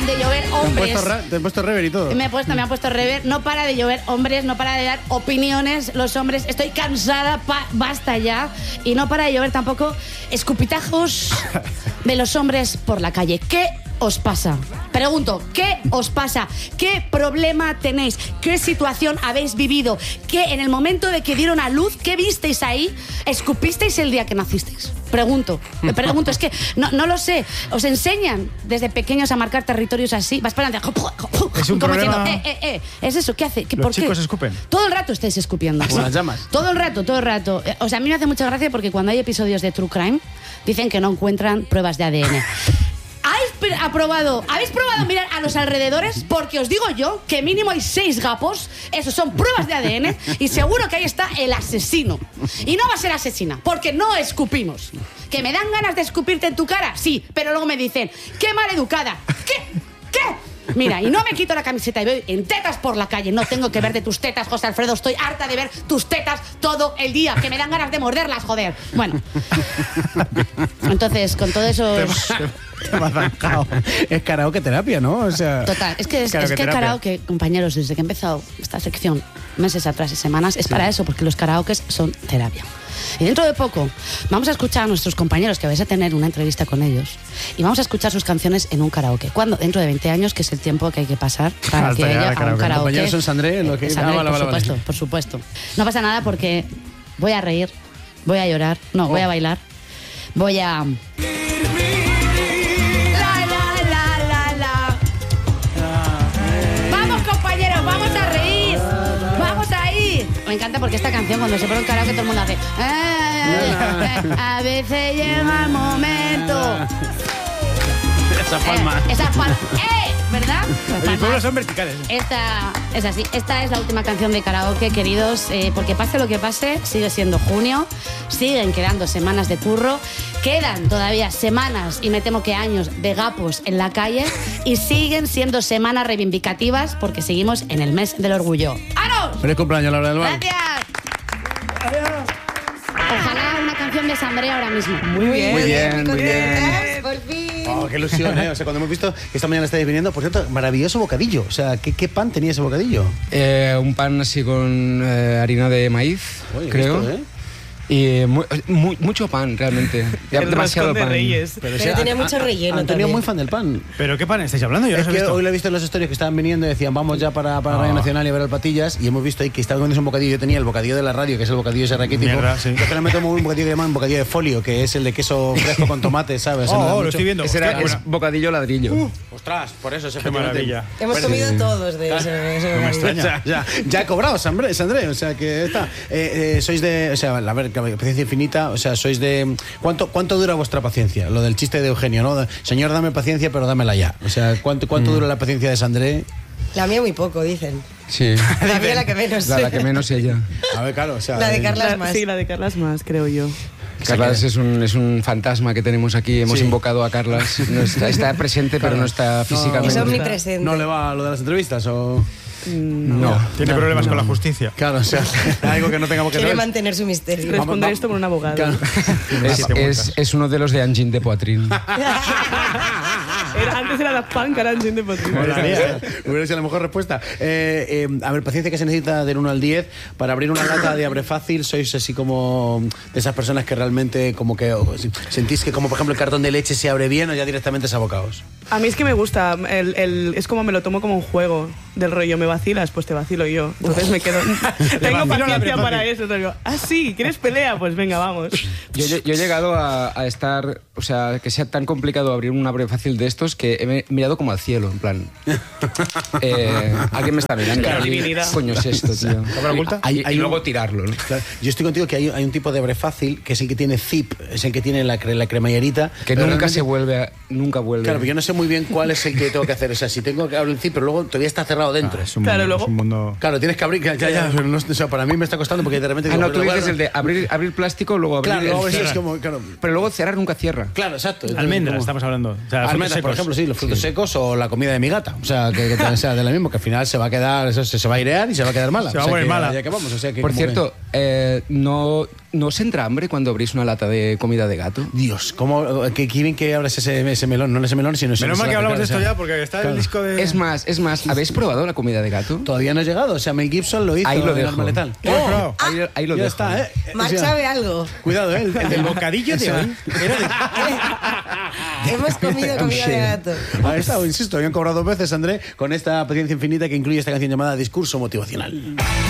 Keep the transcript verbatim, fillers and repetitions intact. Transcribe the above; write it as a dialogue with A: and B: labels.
A: de llover hombres.
B: Te han puesto, te han puesto rever y todo.
A: Me, he puesto, me han puesto rever. No para de llover hombres, no para de dar opiniones los hombres. Estoy cansada, pa, basta ya. Y no para de llover tampoco escupitajos de los hombres por la calle. ¿Qué os pasa? Pregunto, ¿qué os pasa? ¿Qué problema tenéis? ¿Qué situación habéis vivido? ¿Qué en el momento de que dieron a luz, qué visteis ahí? ¿Escupisteis el día que nacisteis? Pregunto, me pregunto, es que no, no lo sé. ¿Os enseñan desde pequeños a marcar territorios así? Vas para adelante.
B: Es un
A: como
B: problema...
A: diciendo, eh, eh, eh. ¿Es eso? ¿Qué hace? ¿Qué,
B: Los
A: ¿Por
B: chicos
A: qué?
B: escupen.
A: Todo el rato estáis escupiendo.
B: Como las llamas.
A: Todo el rato, todo el rato. O sea, a mí me hace mucha gracia porque cuando hay episodios de True Crime, dicen que no encuentran pruebas de A D N. ¿Habéis aprobado, ¿Habéis probado mirar a los alrededores? Porque os digo yo que mínimo hay seis gapos. Esos son pruebas de A D N. Y seguro que ahí está el asesino. Y no va a ser asesina, porque no escupimos. ¿Que me dan ganas de escupirte en tu cara? Sí, pero luego me dicen, ¡qué maleducada! ¿Qué? ¿Qué? Mira, y no me quito la camiseta y voy en tetas por la calle. No tengo que ver de tus tetas, José Alfredo. Estoy harta de ver tus tetas todo el día. Que me dan ganas de morderlas, joder. Bueno. Entonces, con todo eso...
B: Te me has arrancado. Es karaoke terapia, ¿no? O sea,
A: total, es que es,
B: karaoke
A: es que el
B: terapia.
A: karaoke, compañeros, desde que he empezado esta sección, meses atrás y semanas, es sí. para eso, porque los karaokes son terapia. Y dentro de poco vamos a escuchar a nuestros compañeros, que vais a tener una entrevista con ellos, y vamos a escuchar sus canciones en un karaoke. ¿Cuándo? Dentro de veinte años, que es el tiempo que hay que pasar para
B: Hasta
A: que haya
B: karaoke.
A: un
B: Los
A: karaoke.
B: compañeros son Sandré, lo que...
A: Eh, Sandré,
B: ah, vale,
A: por
B: vale,
A: supuesto,
B: vale.
A: por supuesto. No pasa nada porque voy a reír, voy a llorar, no, oh. voy a bailar, voy a... Me encanta porque esta canción, cuando se pone un karaoke, todo el mundo hace... A veces llega el momento...
B: Esas palmas.
A: Eh, esas palmas. ¡Eh! ¿Verdad?
B: Los pueblos son verticales.
A: Esta es así. Esta es la última canción de karaoke, queridos. Eh, porque pase lo que pase, sigue siendo junio. Siguen quedando semanas de curro. Quedan todavía semanas, y me temo que años, de gapos en la calle. Y siguen siendo semanas reivindicativas porque seguimos en el mes del orgullo. ¡Aros!
B: Feliz cumpleaños, Laura del Val.
A: Gracias. Adiós. Ojalá una canción de Sandré ahora mismo.
C: Muy bien,
B: muy bien, muy bien.
C: Por fin.
B: Oh, qué ilusión, ¿eh? O sea, cuando hemos visto que esta mañana estáis viniendo, por cierto, maravilloso bocadillo. O sea, ¿qué, qué pan tenía ese bocadillo?
D: Eh, un pan así con eh, harina de maíz,
B: Oye,
D: creo.
B: Esto, ¿eh?
D: Y mu mu mucho pan, realmente.
E: El
D: demasiado
E: de
D: pan.
E: Reyes.
C: Pero, Pero tenía mucho relleno
B: Antonio
C: también.
B: muy fan del pan.
F: ¿Pero qué pan estáis hablando? Yo
B: Es
F: no
B: que
F: he visto.
B: hoy lo he visto en las historias que estaban viniendo y decían, vamos ya para, para
F: Oh.
B: Radio Nacional y a ver el Patillas, y hemos visto ahí que estaba comiendo un bocadillo. Yo tenía el bocadillo de la radio, que es el bocadillo ese raquítico.
F: Mierda, sí.
B: Yo que me tomo un bocadillo que llaman bocadillo de folio, que es el de queso fresco con tomate, ¿sabes?
F: Oh,
B: Me da
F: oh,
B: mucho.
F: lo estoy viendo.
D: Ese era,
F: Hostia,
D: es
F: bueno.
D: bocadillo ladrillo.
B: Uh, ostras, por eso ese
F: Qué maravilla.
C: Hemos
B: Pero-
C: comido todos de eso.
F: No me extraña.
B: Ya, ya, ya he cobrado, Sandré, Sandré, o sea que está. Eh, eh, sois de, o sea, a ver, paciencia infinita, o sea, sois de... ¿Cuánto, cuánto dura vuestra paciencia? Lo del chiste de Eugenio, ¿no? Señor, dame paciencia, pero dámela ya. O sea, ¿cuánto, cuánto mm. dura la paciencia de Sandré?
C: La mía muy poco, dicen.
D: Sí.
C: La mía la que menos.
D: La, la que menos ella.
B: A ver, claro, o sea...
C: La de
B: eh,
C: Carla es
E: La-
C: más.
E: sí, la de Carlas más, creo yo.
D: Carlas es un, es un fantasma que tenemos aquí. Hemos
B: Sí.
D: invocado a Carlas. No está, está presente, pero no está físicamente.
C: Es omnipresente.
B: ¿No le va a lo de las entrevistas o...?
D: No.
F: Tiene
D: no,
F: problemas
D: no.
F: con la justicia.
B: Claro, o sea, algo que no tengamos que
C: Quiere
B: saber.
C: mantener su misterio.
E: Responder
B: va-
E: esto con un abogado.
B: Claro.
D: Es,
F: Siete vueltas.
D: es, es uno de los de Angin de Poitrine.
E: Era- antes era la punk, ahora en de Patricio.
B: Molaría, ¿eh? Hubiera sido la mejor respuesta. Eh, eh, a ver, paciencia que se necesita del uno al diez para abrir una lata de abre fácil. Sois así como de esas personas que realmente como que o, sentís que como por ejemplo el cartón de leche se abre bien o ya directamente es abocaos.
E: A mí es que me gusta, el, el- es como me lo tomo como un juego del rollo, me vacilas, pues te vacilo yo. Entonces me quedo... Tengo
F: vacilo la
E: paciencia
F: prefácil.
E: para eso. Te digo, ah, sí, ¿quieres pelea? Pues venga, vamos.
D: Yo, yo- yo he llegado a, a estar, o sea, que sea tan complicado abrir un abre fácil de estos que he mirado como al cielo, en plan. Eh, alguien me está mirando.
E: Claro,
D: ¿Qué
E: divinidad.
D: coño es esto, tío?
F: ¿Cámara oculta?
D: Y, y
B: Hay un-
D: luego tirarlo, ¿no?
B: Claro, yo estoy contigo que hay, hay un tipo de abre fácil que es el que tiene zip, es el que tiene la, cre- la cremallerita.
D: Que
B: pero
D: nunca
B: realmente-
D: se vuelve, a- nunca vuelve.
B: Claro, pero yo no sé muy bien cuál es el que tengo que hacer. O sea, si tengo que abrir el zip, pero luego todavía está cerrado dentro.
F: Ah, es un
E: Claro,
F: mundo,
E: luego-
F: es un mundo...
B: Claro, tienes que abrir. Ya, ya, ya, pero no- o sea, para mí me está costando porque de repente.
D: Ah,
B: digo,
D: no, tú
B: pero
D: dices
B: bueno,
D: el de abrir, abrir plástico, luego abrir
B: Claro,
D: el
B: luego eso
D: cerrar.
B: es como. Claro,
D: Pero luego cerrar nunca cierra.
B: claro, exacto. Entonces,
F: Almendras,
B: como-
F: estamos hablando. O sea, frutos
B: Almendras, por
F: secos.
B: ejemplo, sí, los frutos secos o la comida de mi gata. O sea, que, que o sea, de la misma, que al final se va a quedar, eso se, se va a airear y se va a quedar mala.
F: Se va
B: O
F: a
B: sea,
F: poner
B: que-
F: mala.
B: Ya que vamos, o sea, que
D: Por
B: como
D: cierto, eh, no ¿No os entra hambre cuando abrís una lata de comida de gato?
B: Dios, ¿cómo, qué, qué bien que abres ese, ese melón? No ese melón, sino ese
F: Menos mal que
B: claro,
F: hablamos de
B: o sea,
F: esto ya, porque está
B: claro.
F: el disco de...
D: Es más, es más, ¿habéis probado la comida de gato?
B: Todavía no he llegado, o sea, Mel Gibson lo hizo
D: Ahí lo
B: en
D: dejo.
B: Arma Letal.
F: ¿Lo has probado?
D: Ahí, ahí lo
B: ya
D: dejo.
B: está, ¿eh?
C: Max
B: O sea,
C: sabe algo.
B: Cuidado, ¿eh? El,
F: El
B: del
F: bocadillo de hoy era de...
C: Hemos comido comida de gato.
B: Ahí está, insisto, habían cobrado dos veces, André, con esta paciencia infinita que incluye esta canción llamada Discurso Motivacional.